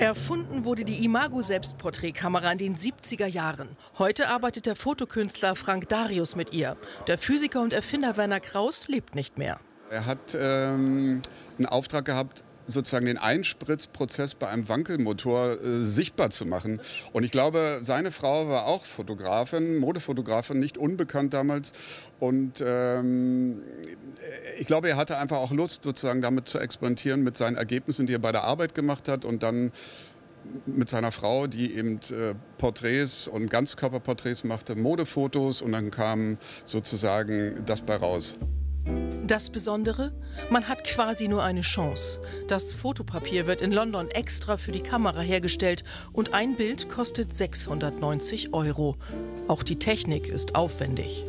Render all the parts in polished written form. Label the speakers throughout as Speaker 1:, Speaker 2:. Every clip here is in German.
Speaker 1: Erfunden wurde die Imago-Selbstporträtkamera in den 70er Jahren. Heute arbeitet der Fotokünstler Frank Darius mit ihr. Der Physiker und Erfinder Werner Krauss lebt nicht mehr.
Speaker 2: Er hat einen Auftrag gehabt, sozusagen den Einspritzprozess bei einem Wankelmotor sichtbar zu machen. Und ich glaube, seine Frau war auch Fotografin, Modefotografin, nicht unbekannt damals. Und ich glaube, er hatte einfach auch Lust, sozusagen damit zu experimentieren mit seinen Ergebnissen, die er bei der Arbeit gemacht hat. Und dann mit seiner Frau, die eben Porträts und Ganzkörperporträts machte, Modefotos. Und dann kam sozusagen das bei raus.
Speaker 1: Das Besondere? Man hat quasi nur eine Chance. Das Fotopapier wird in London extra für die Kamera hergestellt und ein Bild kostet 690 €. Auch die Technik ist aufwendig.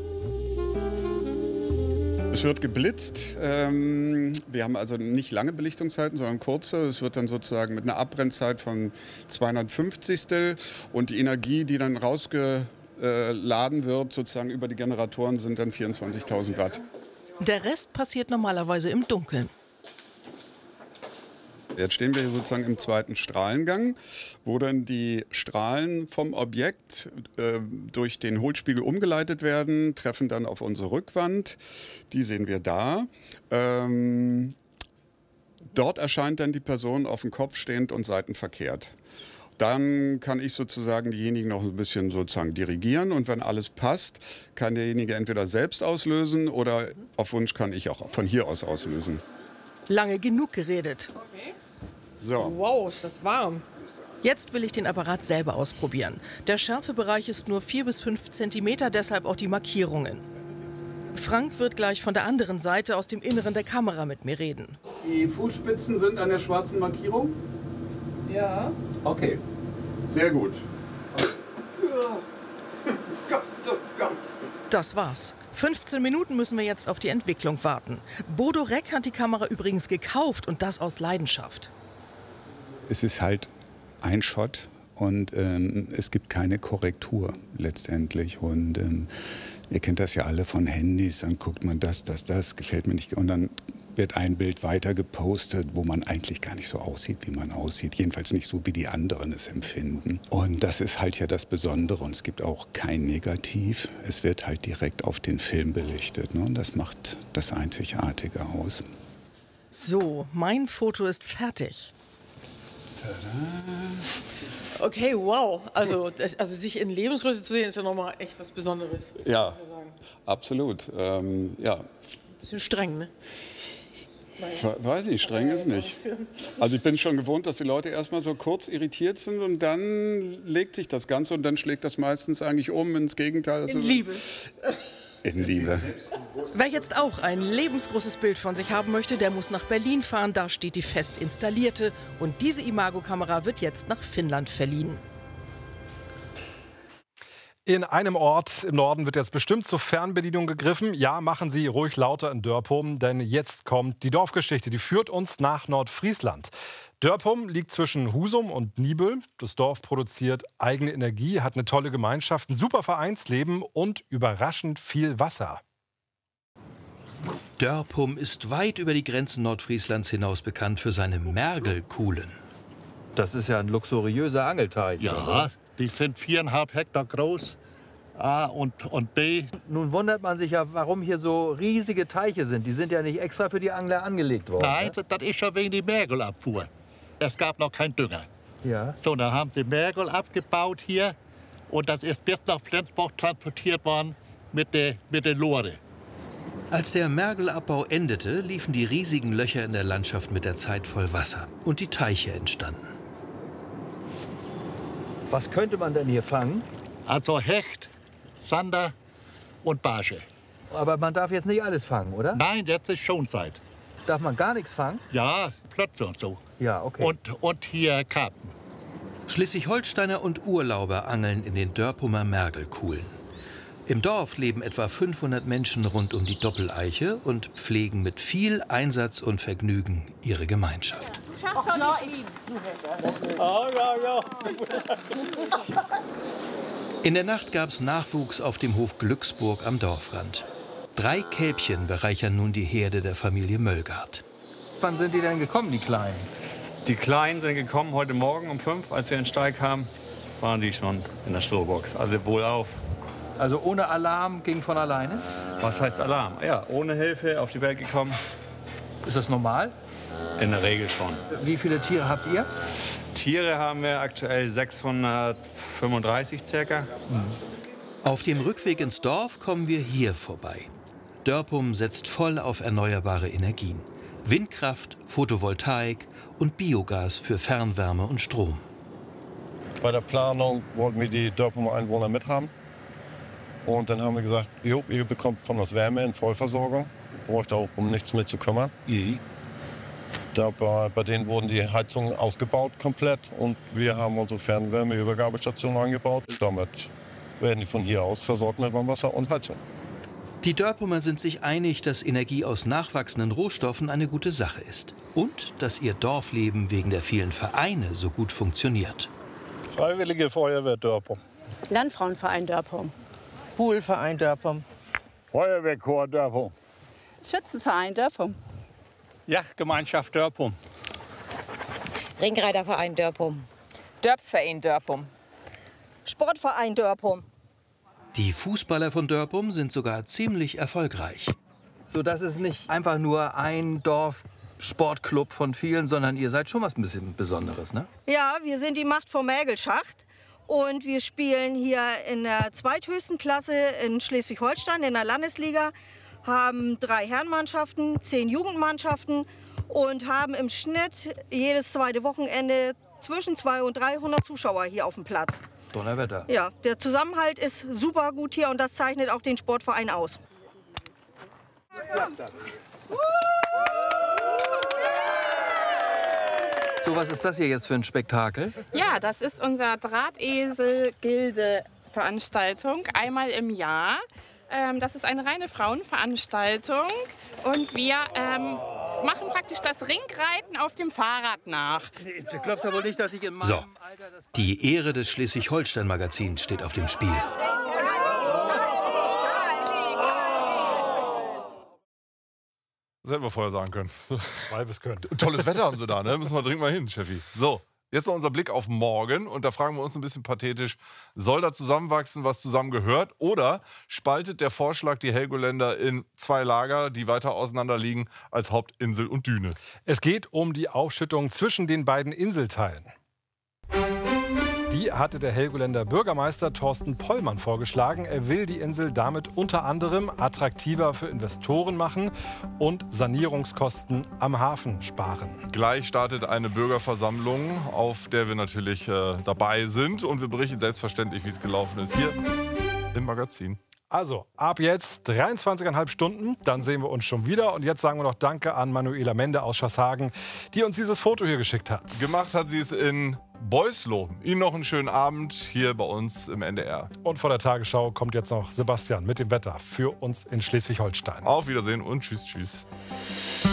Speaker 2: Es wird geblitzt. Wir haben also nicht lange Belichtungszeiten, sondern kurze. Es wird dann sozusagen mit einer Abbrennzeit von 250stel und die Energie, die dann rausgeladen wird, sozusagen über die Generatoren, sind dann 24.000 Watt.
Speaker 1: Der Rest passiert normalerweise im Dunkeln.
Speaker 2: Jetzt stehen wir hier sozusagen im zweiten Strahlengang, wo dann die Strahlen vom Objekt durch den Hohlspiegel umgeleitet werden, treffen dann auf unsere Rückwand. Die sehen wir da. Dort erscheint dann die Person auf dem Kopf stehend und seitenverkehrt. Dann kann ich sozusagen diejenigen noch ein bisschen sozusagen dirigieren und wenn alles passt, kann derjenige entweder selbst auslösen oder auf Wunsch kann ich auch von hier aus auslösen.
Speaker 1: Lange genug geredet.
Speaker 3: Okay.
Speaker 2: So.
Speaker 3: Wow, ist das warm.
Speaker 1: Jetzt will ich den Apparat selber ausprobieren. Der Schärfebereich ist nur 4 bis 5 cm, deshalb auch die Markierungen. Frank wird gleich von der anderen Seite aus dem Inneren der Kamera mit mir reden.
Speaker 2: Die Fußspitzen sind an der schwarzen Markierung?
Speaker 3: Ja.
Speaker 2: Okay, sehr gut.
Speaker 3: Gott, oh Gott.
Speaker 1: Das war's. 15 Minuten müssen wir jetzt auf die Entwicklung warten. Bodo Reck hat die Kamera übrigens gekauft und das aus Leidenschaft.
Speaker 4: Es ist halt ein Shot und es gibt keine Korrektur letztendlich. Und ihr kennt das ja alle von Handys, dann guckt man das gefällt mir nicht. Und dann wird ein Bild weiter gepostet, wo man eigentlich gar nicht so aussieht, wie man aussieht. Jedenfalls nicht so, wie die anderen es empfinden. Und das ist halt ja das Besondere. Und es gibt auch kein Negativ. Es wird halt direkt auf den Film belichtet. Ne? Und das macht das Einzigartige aus.
Speaker 1: So, mein Foto ist fertig.
Speaker 2: Tada.
Speaker 3: Okay, wow. Also sich in Lebensgröße zu sehen, ist ja nochmal echt was Besonderes.
Speaker 2: Ja,
Speaker 3: muss ich sagen.
Speaker 2: absolut. Ja.
Speaker 3: Bisschen streng, ne?
Speaker 2: Ich weiß nicht, streng ist nicht. Also ich bin schon gewohnt, dass die Leute erstmal so kurz irritiert sind und dann legt sich das Ganze und dann schlägt das meistens eigentlich um ins Gegenteil.
Speaker 3: In Liebe.
Speaker 2: In Liebe.
Speaker 1: Wer jetzt auch ein lebensgroßes Bild von sich haben möchte, der muss nach Berlin fahren. Da steht die fest installierte. Und diese Imago-Kamera wird jetzt nach Finnland verliehen.
Speaker 5: In einem Ort im Norden wird jetzt bestimmt zur Fernbedienung gegriffen. Ja, machen Sie ruhig lauter in Dörpum, denn jetzt kommt die Dorfgeschichte. Die führt uns nach Nordfriesland. Dörpum liegt zwischen Husum und Niebüll. Das Dorf produziert eigene Energie, hat eine tolle Gemeinschaft, ein super Vereinsleben und überraschend viel Wasser.
Speaker 6: Dörpum ist weit über die Grenzen Nordfrieslands hinaus bekannt für seine Mergelkuhlen.
Speaker 7: Das ist ja ein luxuriöser Angelteich.
Speaker 8: Ja, die sind 4,5 Hektar groß. A und B.
Speaker 7: Nun wundert man sich ja, warum hier so riesige Teiche sind. Die sind ja nicht extra für die Angler angelegt worden.
Speaker 8: Nein, das ist schon wegen der Mergelabfuhr. Es gab noch keinen Dünger.
Speaker 7: Ja.
Speaker 8: So, dann haben sie Mergel abgebaut hier. Und das ist bis nach Flensburg transportiert worden mit der Lore.
Speaker 6: Als der Mergelabbau endete, liefen die riesigen Löcher in der Landschaft mit der Zeit voll Wasser. Und die Teiche entstanden.
Speaker 7: Was könnte man denn hier fangen?
Speaker 8: Also Hecht, Zander und Barsche.
Speaker 7: Aber man darf jetzt nicht alles fangen, oder?
Speaker 8: Nein, jetzt ist Schonzeit.
Speaker 7: Darf man gar nichts fangen?
Speaker 8: Ja, Plötze und so.
Speaker 7: Ja, okay.
Speaker 8: Und hier Karpfen.
Speaker 6: Schleswig-Holsteiner und Urlauber angeln in den Dörpumer Mergelkuhlen. Im Dorf leben etwa 500 Menschen rund um die Doppeleiche und pflegen mit viel Einsatz und Vergnügen ihre Gemeinschaft. In der Nacht gab es Nachwuchs auf dem Hof Glücksburg am Dorfrand. 3 Kälbchen bereichern nun die Herde der Familie Möllgard.
Speaker 7: Wann sind die denn gekommen, die Kleinen?
Speaker 9: Die Kleinen sind gekommen heute Morgen um 5, als wir in den Stall kamen, waren die schon in der Strohbox. Also wohl auf.
Speaker 7: Also ohne Alarm ging von alleine?
Speaker 9: Was heißt Alarm? Ja, ohne Hilfe auf die Welt gekommen.
Speaker 7: Ist das normal?
Speaker 9: In der Regel schon.
Speaker 7: Wie viele Tiere habt ihr?
Speaker 9: Tiere haben wir aktuell 635 circa.
Speaker 6: Auf dem Rückweg ins Dorf kommen wir hier vorbei. Dörpum setzt voll auf erneuerbare Energien. Windkraft, Photovoltaik und Biogas für Fernwärme und Strom.
Speaker 10: Bei der Planung wollten wir die Dörpumer Einwohner mithaben. Und dann haben wir gesagt, jo, ihr bekommt von uns Wärme in Vollversorgung. Braucht auch um nichts mehr zu kümmern. Bei denen wurden die Heizungen ausgebaut komplett. Und wir haben unsere Fernwärmeübergabestation angebaut. Damit werden die von hier aus versorgt mit Warmwasser und Heizung.
Speaker 6: Die Dörpumer sind sich einig, dass Energie aus nachwachsenden Rohstoffen eine gute Sache ist. Und dass ihr Dorfleben wegen der vielen Vereine so gut funktioniert.
Speaker 10: Freiwillige Feuerwehr Dörpum.
Speaker 11: Landfrauenverein Dörpum.
Speaker 3: Poolverein Dörpum.
Speaker 10: Feuerwehrchor Dörpum.
Speaker 11: Schützenverein Dörpum.
Speaker 10: Yachtgemeinschaft Dörpum.
Speaker 11: Ringreiterverein Dörpum.
Speaker 12: Dörpsverein Dörpum.
Speaker 11: Sportverein Dörpum.
Speaker 6: Die Fußballer von Dörpum sind sogar ziemlich erfolgreich.
Speaker 7: So, das ist nicht einfach nur ein Dorf-Sportclub von vielen, sondern ihr seid schon was ein bisschen Besonderes, ne?
Speaker 11: Ja, wir sind die Macht vom Mägelschacht. Und wir spielen hier in der zweithöchsten Klasse in Schleswig-Holstein, in der Landesliga. Haben 3 Herrenmannschaften, 10 Jugendmannschaften und haben im Schnitt jedes zweite Wochenende zwischen 200 und 300 Zuschauer hier auf dem Platz.
Speaker 7: Donnerwetter.
Speaker 11: Ja, der Zusammenhalt ist super gut hier und das zeichnet auch den Sportverein aus.
Speaker 7: So, was ist das hier jetzt für ein Spektakel?
Speaker 12: Ja, das ist unser Drahtesel-Gilde-Veranstaltung einmal im Jahr. Das ist eine reine Frauenveranstaltung und wir machen praktisch das Ringreiten auf dem Fahrrad nach.
Speaker 7: Du glaubst ja wohl nicht, dass ich in meinem
Speaker 6: So,
Speaker 7: Alter das...
Speaker 6: die Ehre des Schleswig-Holstein-Magazins steht auf dem Spiel.
Speaker 13: Das hätten wir vorher sagen können.
Speaker 5: Weil wir es können.
Speaker 13: Tolles Wetter haben sie da, ne? Müssen wir dringend mal hin, Cheffi. So, jetzt noch unser Blick auf morgen. Und da fragen wir uns ein bisschen pathetisch, soll da zusammenwachsen, was zusammengehört? Oder spaltet der Vorschlag die Helgoländer in 2 Lager, die weiter auseinander liegen als Hauptinsel und Düne?
Speaker 5: Es geht um die Aufschüttung zwischen den beiden Inselteilen. Die hatte der Helgoländer Bürgermeister Thorsten Pollmann vorgeschlagen. Er will die Insel damit unter anderem attraktiver für Investoren machen und Sanierungskosten am Hafen sparen.
Speaker 13: Gleich startet eine Bürgerversammlung, auf der wir natürlich dabei sind. Und wir berichten selbstverständlich, wie es gelaufen ist, hier im Magazin.
Speaker 5: Also, ab jetzt 23,5 Stunden, dann sehen wir uns schon wieder. Und jetzt sagen wir noch Danke an Manuela Mende aus Schasshagen, die uns dieses Foto hier geschickt hat.
Speaker 13: Gemacht hat sie es in Beusloh. Ihnen noch einen schönen Abend hier bei uns im NDR.
Speaker 5: Und vor der Tagesschau kommt jetzt noch Sebastian mit dem Wetter für uns in Schleswig-Holstein.
Speaker 13: Auf Wiedersehen und tschüss, tschüss.